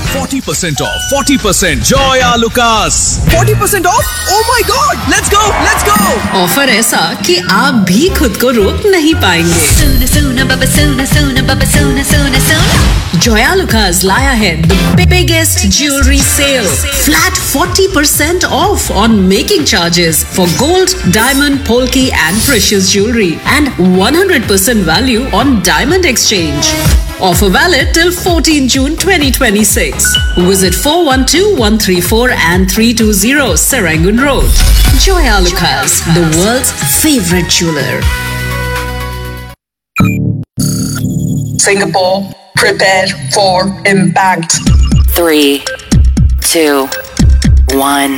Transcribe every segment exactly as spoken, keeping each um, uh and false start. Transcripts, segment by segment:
forty percent off, forty percent Joy Alucas. forty percent off? Oh my god! Let's go, let's go! Offer ऐसा कि आप भी खुद को रोक नहीं पाएंगे। सोना सोना बाबा सोना सोना बाबा सोना सोना सोना। Joy Alucas लाया है the biggest jewelry sale. Flat forty percent off on making charges for gold, diamond, polki and precious jewelry and one hundred percent value on diamond exchange. Offer valid till fourteenth June twenty twenty-six. Visit four one two, one three four and three two zero Serangoon Road. Joy Alucas, the world's favorite jeweler. Singapore, prepare for impact. Three, two, one.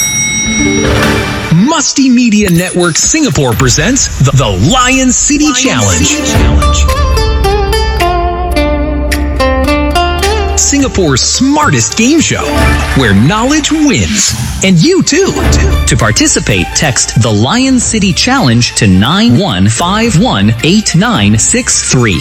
Musty Media Network Singapore presents the, the Lion City Lion Challenge. City Challenge. Singapore's smartest game show, where knowledge wins. And you too. To participate, text the Lion City Challenge to nine one five one eight nine six three.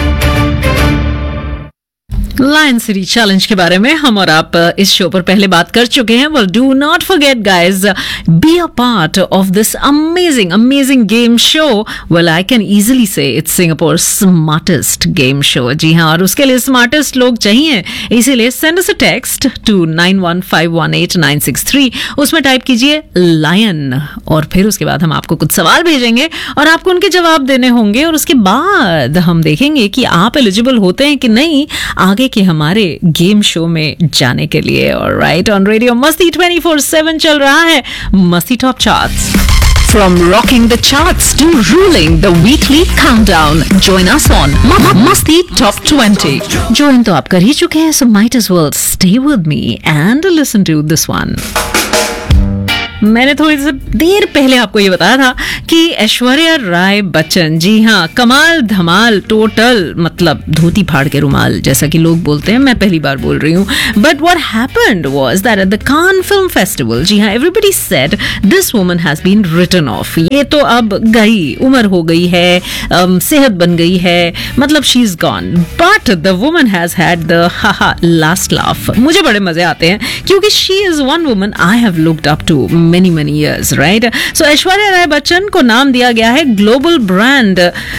Lion city challenge के बारे में हम और आप इस show पर पहले बात कर चुके हैं. Well do not forget guys, be a part of this amazing amazing game show. Well I can easily से it's Singapore smartest game show. जी हाँ, और उसके लिए स्मार्टेस्ट लोग चाहिए, इसीलिए send us a text to nine one five one eight nine six three. उसमें type कीजिए लायन और फिर उसके बाद हम आपको कुछ सवाल भेजेंगे और आपको उनके जवाब देने होंगे और उसके बाद हम देखेंगे कि आप एलिजिबल होते हैं कि नहीं आगे के हमारे गेम शो में जाने के लिए. ऑलराइट, ऑन रेडियो मस्ती ट्वेंटी फोर सेवन चल रहा है मस्ती top charts. From rocking the charts to ruling the weekly countdown, join us on Masti Top twenty. Join तो आप कर ही चुके हैं, so might as well stay with me and listen to this one. मैंने थोड़ी सी देर पहले आपको ये बताया था कि ऐश्वर्या राय बच्चन, जी हाँ, कमाल धमाल टोटल, मतलब धोती फाड़ के रुमाल जैसा कि लोग बोलते हैं, मैं पहली बार बोल रही हूँ. But what happened was that at the Cannes film festival, जी हाँ, everybody said this woman has been written of. ये तो अब गई, उम्र हो गई है, um, सेहत बन गई है, मतलब she is gone. But the woman has had the haha last laugh. मुझे बड़े मजे आते हैं क्योंकि she is one woman I have looked up to many many years, right? So Aishwarya Rai Bachchan को नाम दिया गया है ग्लोबल ब्रांड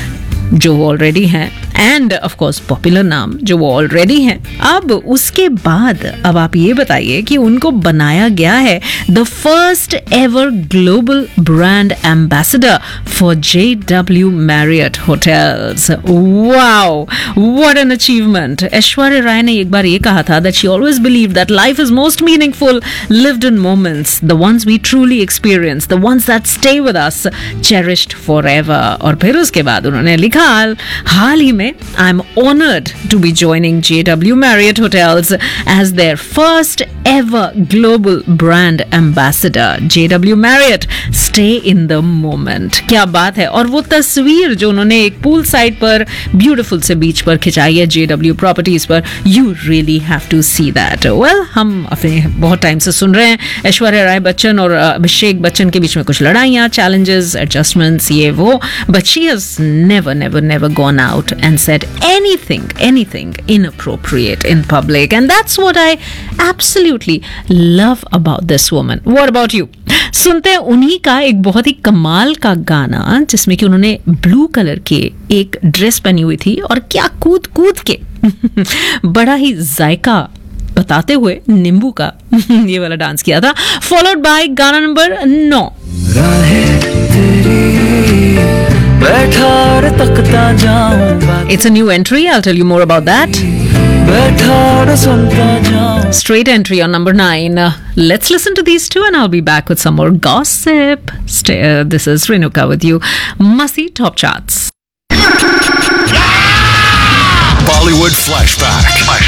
जो वो ऑलरेडी हैं, एंड ऑफ कोर्स पॉपुलर नाम जो वो ऑलरेडी हैं. अब उसके बाद अब आप ये बताइए कि उनको बनाया गया है the first ever global brand ambassador for J W Marriott hotels. Wow, what an achievement. Aishwarya Rai ने एक बार ये कहा था that she always believe that life is most meaningful lived in moments, the ones we truly experience, the ones that stay with us, cherished forever. और फिर उसके बाद उन्होंने लिखा हाल ही में I'm honored to be joining J W Marriott Hotels as their first ever global brand ambassador. J W Marriott, stay in the moment. क्या बात है. और वो तस्वीर जो उन्होंने एक पूल साइड पर ब्यूटीफुल से बीच पर खिंचाई है J W प्रॉपर्टीज पर, you really have to see that. Well, हम अपने बहुत टाइम से सुन रहे हैं ऐश्वर्या राय बच्चन और अभिषेक बच्चन के बीच में कुछ लड़ाइयाँ, challenges, adjustments, ये वो, but she has never never never gone out and said anything anything inappropriate in public, and that's what I absolutely love about this woman. What about you? सुनते हैं उन्हीं का एक बहुत ही कमाल का गाना जिसमें कि उन्होंने ब्लू कलर के एक ड्रेस पहनी हुई थी और क्या कूद कूद के बड़ा ही जायका बताते हुए नींबू का ये वाला डांस किया था. फॉलोड बाय गाना number now. It's a new entry. I'll tell you more about that. Straight entry on number nine. Uh, let's listen to these two and I'll be back with some more gossip. Stay, uh, this is Renuka with you. Masti Top Charts. Bollywood Flashback.